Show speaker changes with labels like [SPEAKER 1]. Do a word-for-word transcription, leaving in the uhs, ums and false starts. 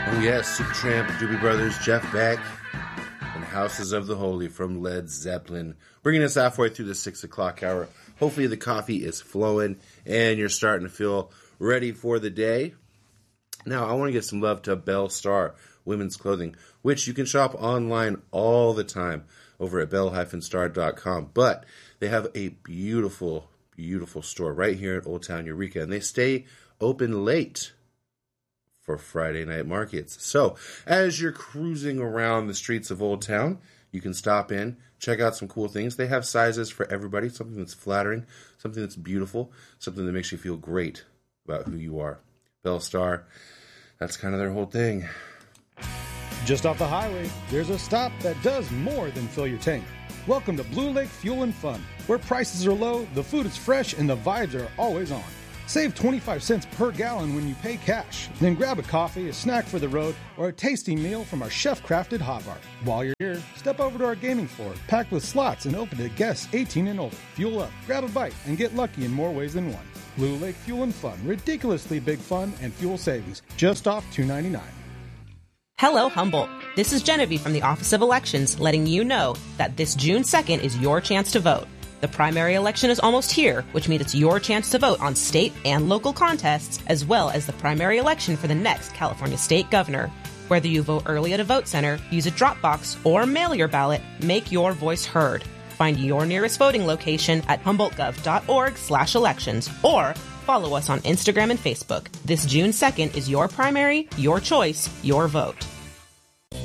[SPEAKER 1] Oh yes, Supertramp, Doobie Brothers, Jeff Beck, and Houses of the Holy from Led Zeppelin. Bringing us halfway through the six o'clock hour. Hopefully the coffee is flowing and you're starting to feel ready for the day. Now, I want to give some love to Belle Star Women's Clothing, which you can shop online all the time over at belle dash star dot com. But they have a beautiful, beautiful store right here in Old Town Eureka, and they stay open late for Friday night markets. So, as you're cruising around the streets of Old Town, you can stop in, check out some cool things. They have sizes for everybody, something that's flattering, something that's beautiful, something that makes you feel great about who you are. Belle Star, that's kind of their whole thing.
[SPEAKER 2] Just off the highway, there's a stop that does more than fill your tank. Welcome to Blue Lake Fuel and Fun, where prices are low, the food is fresh, and the vibes are always on. Save twenty-five cents per gallon when you pay cash. Then grab a coffee, a snack for the road, or a tasty meal from our chef-crafted hot bar. While you're here, step over to our gaming floor, packed with slots and open to guests eighteen and older. Fuel up, grab a bite, and get lucky in more ways than one. Blue Lake Fuel and Fun. Ridiculously big fun and fuel savings. Just off two ninety-nine.
[SPEAKER 3] Hello, Humboldt. This is Genevieve from the Office of Elections letting you know that this June second is your chance to vote. The primary election is almost here, which means it's your chance to vote on state and local contests, as well as the primary election for the next California state governor. Whether you vote early at a vote center, use a drop box, or mail your ballot, make your voice heard. Find your nearest voting location at humboldt gov dot org slash elections or follow us on Instagram and Facebook. This June second is your primary, your choice, your vote.